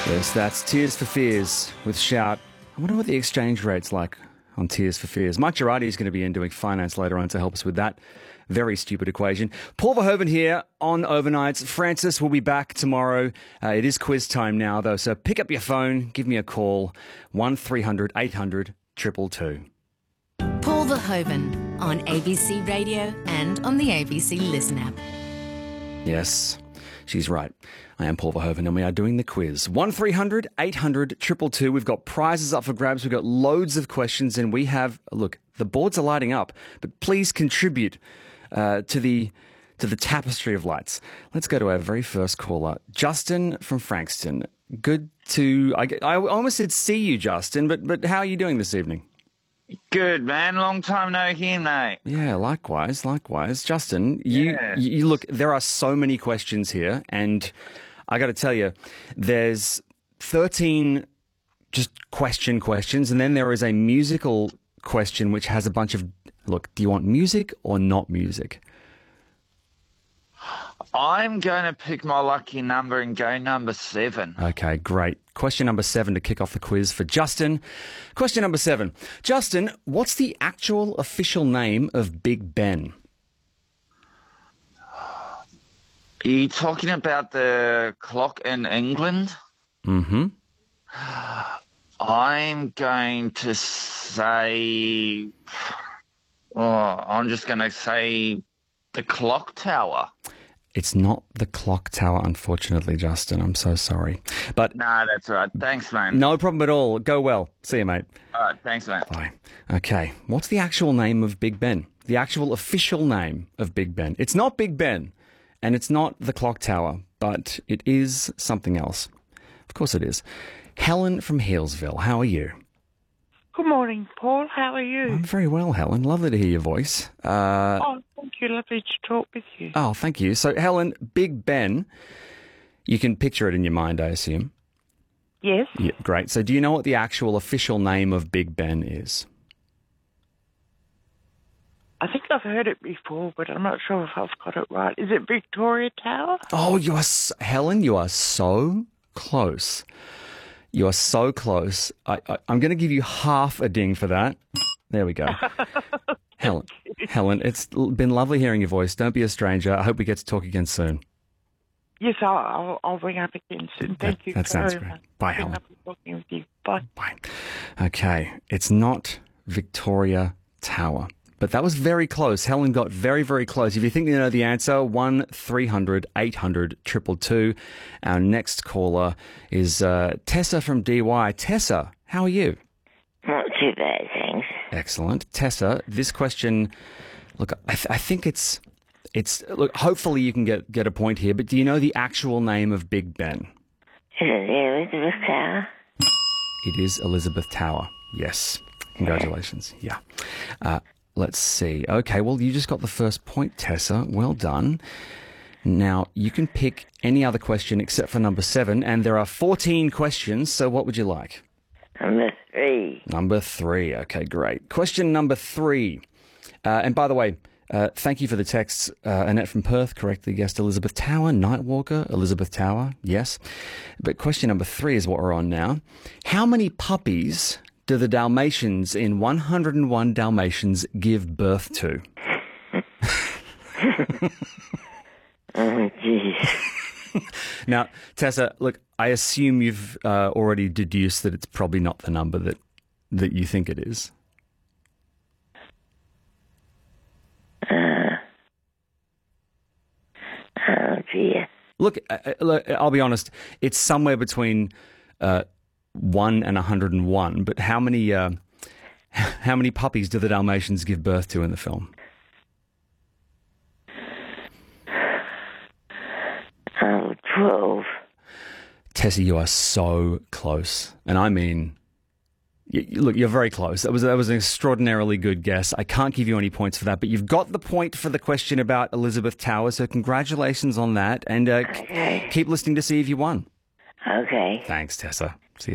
Yes, that's Tears for Fears with Shout. I wonder what the exchange rate's like on Tears for Fears. Mike Girardi is going to be in doing finance later on to help us with that very stupid equation. Paul Verhoeven here on Overnights. Francis will be back tomorrow. It is quiz time now, though, so pick up your phone, give me a call, 1300 800 222. Paul Verhoeven on ABC Radio and on the ABC Listen app. Yes, she's right. I am Paul Verhoeven and we are doing the quiz. 1300 800 222. We've got prizes up for grabs. We've got loads of questions and we have, look, the boards are lighting up, but please contribute to the tapestry of lights. Let's go to our very first caller, Justin from Frankston. Good to, I almost said see you, Justin, but how are you doing this evening? Good, man. Long time no hear, mate. Yeah, likewise. Justin, you look, there are so many questions here, and I got to tell you, there's 13 just questions, and then there is a musical question which has a bunch of, look, do you want music or not music? I'm going to pick my lucky number and go number 7. Okay, great. Question number 7 to kick off the quiz for Justin. Question number 7. Justin, what's the actual official name of Big Ben? Are you talking about the clock in England? Mm-hmm. I'm going to say... I'm just going to say the clock tower. It's not the clock tower, unfortunately, Justin. I'm so sorry. But No, that's all right. Thanks, mate. no problem at all. Go well. See you, mate. All right, thanks, mate. Bye. Okay. What's the actual name of Big Ben? The actual official name of Big Ben. It's not Big Ben, and it's not the clock tower, but it is something else. Of course it is. Helen from Healesville, how are you? Good morning, Paul. How are you? I'm very well, Helen. Lovely to hear your voice. Oh, thank you. Lovely to talk with you. Oh, thank you. So, Helen, Big Ben, you can picture it in your mind, I assume. Yes. Yeah, great. So do you know what the actual official name of Big Ben is? I think I've heard it before, but I'm not sure if I've got it right. Is it Victoria Tower? Oh, Helen, you are so close. You are so close. I'm going to give you half a ding for that. There we go. Helen, it's been lovely hearing your voice. Don't be a stranger. I hope we get to talk again soon. Yes, I'll ring up again soon. Thank you. That sounds very great. much. Bye, Been Helen. lovely talking with you. Bye. Bye. Okay, it's not Victoria Tower. But that was very close. Helen got very, very close. If you think you know the answer, 1300 800 222. Our next caller is Tessa from DY. Tessa, how are you? Not too bad, thanks. Excellent. Tessa, this question, look, I think it's look, hopefully you can get a point here, but do you know the actual name of Big Ben? Is it the Elizabeth Tower? It is Elizabeth Tower. Yes. Congratulations. Yeah. Let's see. Okay, well, you just got the first point, Tessa. Well done. Now, you can pick any other question except for number 7, and there are 14 questions, so what would you like? Number 3. Number 3. Okay, great. Question number 3. And by the way, thank you for the texts. Annette from Perth correctly guessed Elizabeth Tower. Nightwalker, Elizabeth Tower, yes. But question number 3 is what we're on now. How many puppies do the Dalmatians in 101 Dalmatians give birth to? Oh, jeez. Now, Tessa, look, I assume you've already deduced that it's probably not the number that you think it is. Oh, dear. Look, I'll be honest, it's somewhere between 1 and 101, but how many puppies do the Dalmatians give birth to in the film? Oh, 12. Tessa, you are so close. And I mean, look, you're very close. That was an extraordinarily good guess. I can't give you any points for that, but you've got the point for the question about Elizabeth Tower, so congratulations on that. And Okay. keep listening to see if you won. Okay. Thanks, Tessa.